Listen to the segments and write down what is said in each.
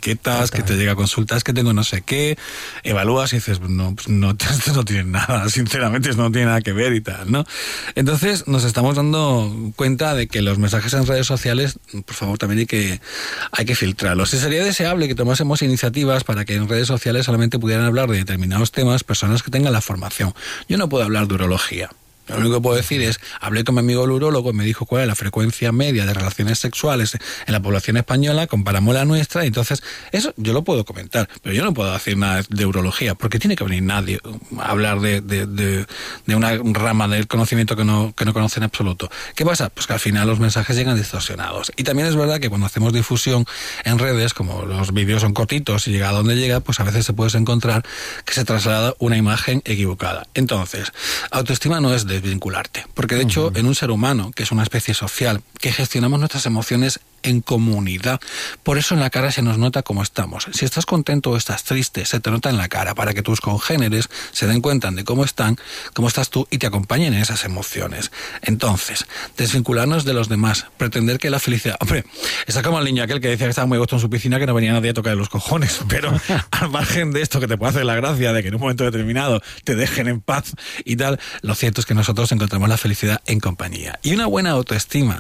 etiquetas, que te llega consultas, que tengo no sé qué, evalúas y dices, no, pues no, esto no tiene nada, sinceramente esto no tiene nada que ver y tal, ¿no? Entonces nos estamos dando cuenta de que los mensajes en redes sociales, por favor, también hay que filtrarlos. Y sería deseable que tomásemos iniciativas para que en redes sociales solamente pudieran hablar de determinados temas personas que tengan la formación. Yo no puedo hablar de urología. Lo único que puedo decir es, hablé con mi amigo el urólogo y me dijo cuál es la frecuencia media de relaciones sexuales en la población española, comparamos la nuestra, y entonces eso yo lo puedo comentar, pero yo no puedo decir nada de urología, porque tiene que venir nadie a hablar de una rama del conocimiento que no conoce en absoluto. ¿Qué pasa? Pues que al final los mensajes llegan distorsionados. Y también es verdad que cuando hacemos difusión en redes, como los vídeos son cortitos y llega a donde llega, pues a veces se puede encontrar que se traslada una imagen equivocada. Entonces, autoestima no es desvincularte, porque de hecho en un ser humano, que es una especie social, que gestionamos nuestras emociones en comunidad, por eso en la cara se nos nota cómo estamos. Si estás contento o estás triste, se te nota en la cara, para que tus congéneres se den cuenta de cómo estás tú y te acompañen en esas emociones. Entonces, desvincularnos de los demás, pretender que la felicidad... Hombre, está como el niño aquel que decía que estaba muy a gusto en su piscina, que no venía nadie a tocarle los cojones, pero al margen de esto que te puede hacer la gracia de que en un momento determinado te dejen en paz y tal, lo cierto es que nosotros encontramos la felicidad en compañía. Y una buena autoestima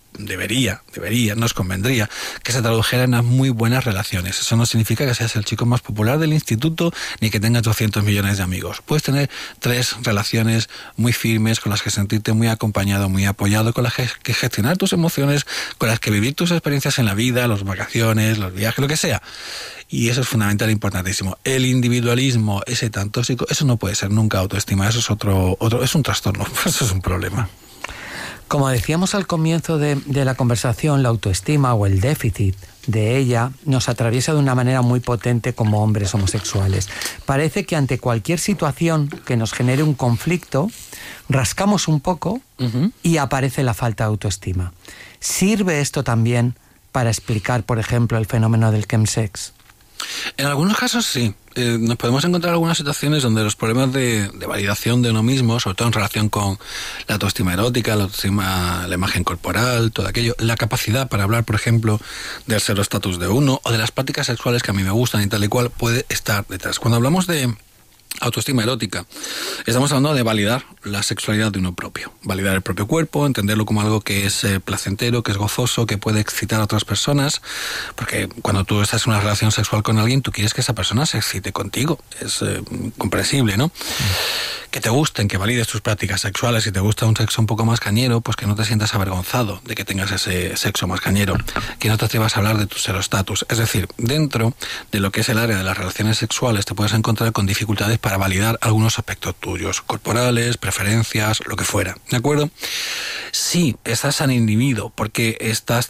nos convendría que se tradujera en unas muy buenas relaciones. Eso no significa que seas el chico más popular del instituto ni que tengas 200 millones de amigos. Puedes tener 3 relaciones muy firmes con las que sentirte muy acompañado, muy apoyado, con las que gestionar tus emociones, con las que vivir tus experiencias en la vida, las vacaciones, los viajes, lo que sea. Y eso es fundamental e importantísimo. El individualismo, ese tan tóxico, eso no puede ser nunca autoestima. Eso es otro es un trastorno, eso es un problema. Como decíamos al comienzo de la conversación, la autoestima o el déficit de ella nos atraviesa de una manera muy potente como hombres homosexuales. Parece que ante cualquier situación que nos genere un conflicto, rascamos un poco y aparece la falta de autoestima. ¿Sirve esto también para explicar, por ejemplo, el fenómeno del chemsex? En algunos casos sí. Nos podemos encontrar algunas situaciones donde los problemas de validación de uno mismo, sobre todo en relación con la autoestima erótica, la autoestima, la imagen corporal, todo aquello, la capacidad para hablar, por ejemplo, del serostatus de uno o de las prácticas sexuales que a mí me gustan y tal y cual, puede estar detrás. Cuando hablamos de autoestima erótica, estamos hablando de validar la sexualidad de uno propio, validar el propio cuerpo, entenderlo como algo que es placentero, que es gozoso, que puede excitar a otras personas, porque cuando tú estás en una relación sexual con alguien, tú quieres que esa persona se excite contigo, es comprensible, ¿no? Que te gusten, que valides tus prácticas sexuales. Si te gusta un sexo un poco más cañero, pues que no te sientas avergonzado de que tengas ese sexo más cañero, que no te atrevas a hablar de tu serostatus. Es decir, dentro de lo que es el área de las relaciones sexuales te puedes encontrar con dificultades para validar algunos aspectos tuyos, corporales, preferencias, lo que fuera, ¿de acuerdo? Si estás tan inhibido porque estás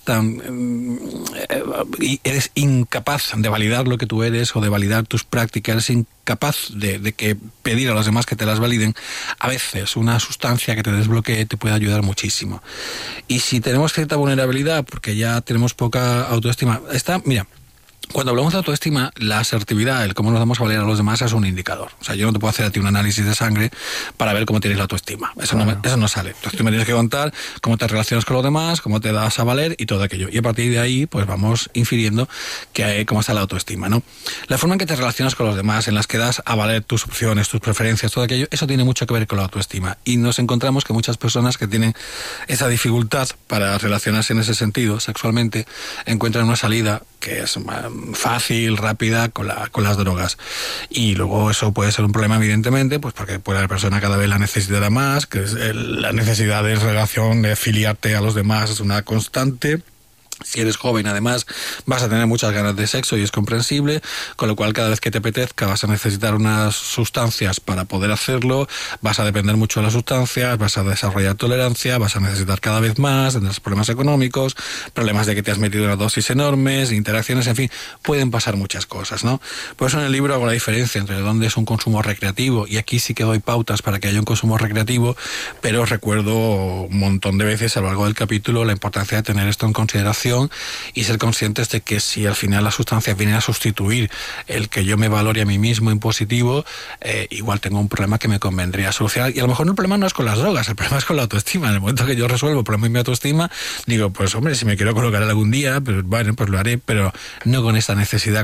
eres incapaz de validar lo que tú eres o de validar tus prácticas, eres incapaz de que pedir a los demás que te las validen, a veces una sustancia que te desbloquee te puede ayudar muchísimo. Y si tenemos cierta vulnerabilidad porque ya tenemos poca autoestima, mira, cuando hablamos de autoestima, la asertividad, el cómo nos damos a valer a los demás es un indicador. O sea, yo no te puedo hacer a ti un análisis de sangre para ver cómo tienes la autoestima. Eso, claro. Eso no sale. Entonces tú me tienes que contar cómo te relacionas con los demás, cómo te das a valer y todo aquello. Y a partir de ahí, pues vamos infiriendo cómo está la autoestima, ¿no? La forma en que te relacionas con los demás, en las que das a valer tus opciones, tus preferencias, todo aquello, eso tiene mucho que ver con la autoestima. Y nos encontramos que muchas personas que tienen esa dificultad para relacionarse en ese sentido, sexualmente, encuentran una salida que es fácil, rápida, con las drogas. Y luego eso puede ser un problema, evidentemente, pues porque puede la persona cada vez la necesitará más, que es la necesidad de relación, de afiliarte a los demás es una constante. Si eres joven, además, vas a tener muchas ganas de sexo y es comprensible, con lo cual cada vez que te apetezca vas a necesitar unas sustancias para poder hacerlo, vas a depender mucho de las sustancias, vas a desarrollar tolerancia, vas a necesitar cada vez más, tendrás problemas económicos, problemas de que te has metido unas dosis enormes, interacciones, en fin, pueden pasar muchas cosas, ¿no? Por eso en el libro hago la diferencia entre dónde es un consumo recreativo, y aquí sí que doy pautas para que haya un consumo recreativo, pero recuerdo un montón de veces a lo largo del capítulo la importancia de tener esto en consideración y ser conscientes de que si al final las sustancias vienen a sustituir el que yo me valore a mí mismo en positivo, igual tengo un problema que me convendría solucionar. Y a lo mejor el problema no es con las drogas, el problema es con la autoestima. En el momento que yo resuelvo el problema de mi autoestima, digo, pues hombre, si me quiero colocar algún día, pues bueno, pues lo haré, pero no con esta necesidad